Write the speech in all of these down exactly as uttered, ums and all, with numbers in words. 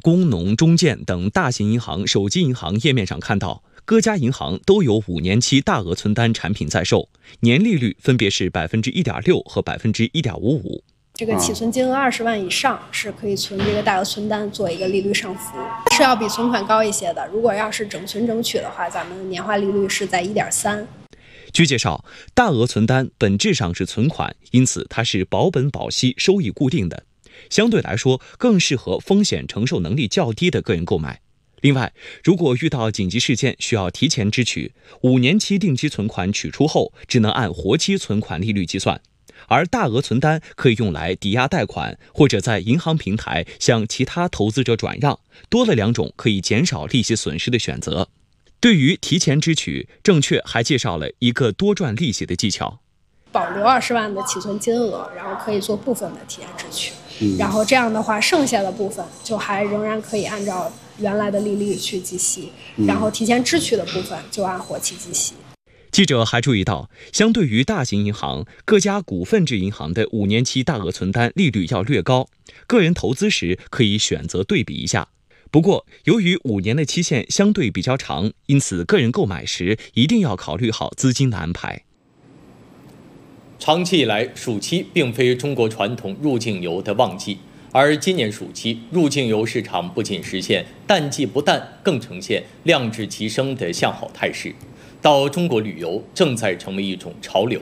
工农中建等大型银行手机银行页面上看到，各家银行都有五年期大额存单产品在售，年利率分别是百分之一点六和百分之一点五五。 这个起存金额二十万以上是可以存这个大额存单做一个利率上浮，是要比存款高一些的。如果要是整存整取的话，咱们年化利率是在 一点三。 据介绍，大额存单本质上是存款，因此它是保本保息、收益固定的，相对来说更适合风险承受能力较低的个人购买。另外，如果遇到紧急事件需要提前支取，五年期定期存款取出后只能按活期存款利率计算，而大额存单可以用来抵押贷款，或者在银行平台向其他投资者转让，多了两种可以减少利息损失的选择。对于提前支取，证券还介绍了一个多赚利息的技巧。 保留二十万的起存金额，然后可以做部分的提前支取，嗯、然后这样的话，剩下的部分就还仍然可以按照原来的利率去计息，嗯、然后提前支取的部分就按活期计息。 记者还注意到，相对于大型银行，各家股份制银行的五年期大额存单利率要略高，个人投资时可以选择对比一下。不过，由于五年的期限相对比较长，因此个人购买时一定要考虑好资金的安排。 长期以来，暑期并非中国传统入境游的旺季，而今年暑期入境游市场不仅实现淡季不淡，更呈现量质齐升的向好态势。到中国旅游正在成为一种潮流。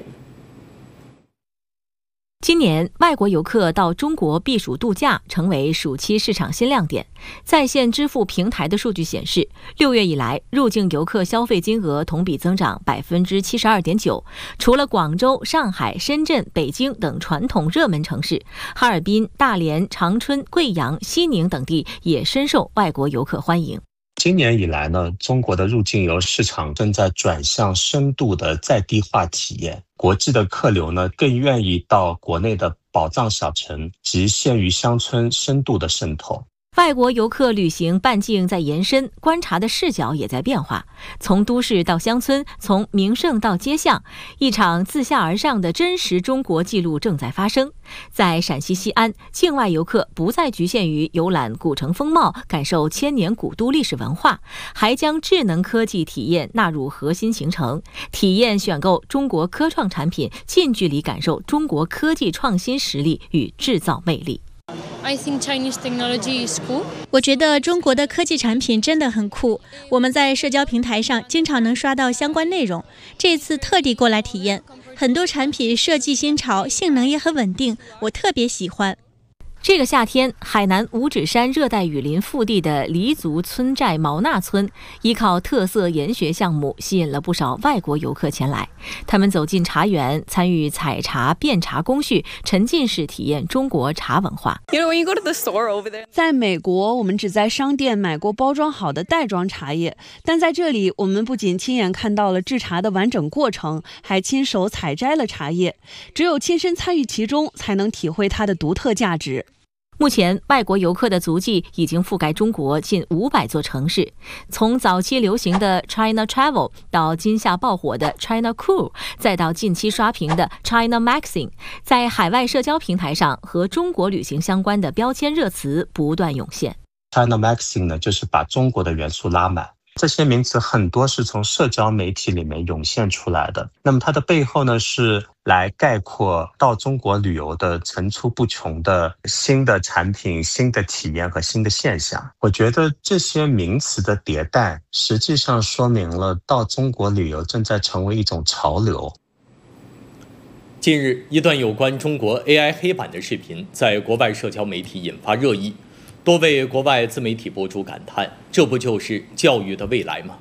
今年外国游客到中国避暑度假成为暑期市场新亮点。在线支付平台的数据显示，六月以来入境游客消费金额同比增长 百分之七十二点九。除了广州、上海、深圳、北京等传统热门城市，哈尔滨、大连、长春、贵阳、西宁等地也深受外国游客欢迎。 今年以来呢，中国的入境游市场正在转向深度的在地化体验，国际的客流呢更愿意到国内的宝藏小城及县域乡村深度的渗透。 外国游客旅行半径在延伸，观察的视角也在变化。从都市到乡村，从名胜到街巷，一场自下而上的真实中国记录正在发生。在陕西西安，境外游客不再局限于游览古城风貌，感受千年古都历史文化，还将智能科技体验纳入核心行程，体验选购中国科创产品，近距离感受中国科技创新实力与制造魅力。 I think Chinese technology is cool. 我觉得中国的科技产品真的很酷，我们在社交平台上经常能刷到相关内容，这次特地过来体验，很多产品设计新潮，性能也很稳定，我特别喜欢。 这个夏天，海南五指山热带雨林腹地的黎族村寨毛纳村，依靠特色研学项目，吸引了不少外国游客前来。他们走进茶园，参与采茶、辨茶工序，沉浸式体验中国茶文化。 在美国，我们只在商店买过包装好的袋装茶叶，但在这里，我们不仅亲眼看到了制茶的完整过程，还亲手采摘了茶叶。只有亲身参与其中，才能体会它的独特价值。 目前，外国游客的足迹已经覆盖中国近五百座城市。从早期流行的 China Travel 到今夏爆火的 China Cool， 再到近期刷屏的 China Magazine， 在海外社交平台上和中国旅行相关的标签热词不断涌现。 China Magazine 呢，就是把中国的元素拉满。这些名词很多是从社交媒体里面涌现出来的，那么它的背后呢，是来概括到中国旅游的层出不穷的新的产品、新的体验和新的现象。我觉得这些名词的迭代，实际上说明了到中国旅游正在成为一种潮流。 近日，一段有关中国 A I 黑板的视频在国外社交媒体引发热议。多位国外自媒体博主感叹，这不就是教育的未来吗？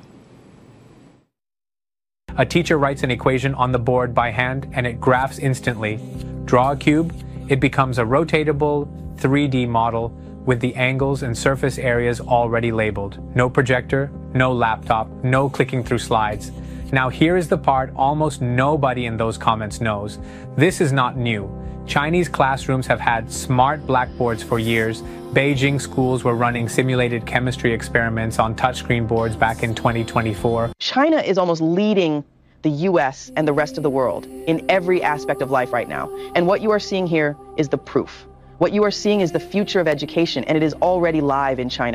A teacher writes an equation on the board by hand and it graphs instantly. Draw a cube, it becomes a rotatable three D model with the angles and surface areas already labeled. No projector, no laptop, no clicking through slides. Now here is the part almost nobody in those comments knows. This is not new. Chinese classrooms have had smart blackboards for years. Beijing schools were running simulated chemistry experiments on touchscreen boards back in twenty twenty-four. China is almost leading the U S and the rest of the world in every aspect of life right now. And what you are seeing here is the proof. What you are seeing is the future of education, and it is already live in China.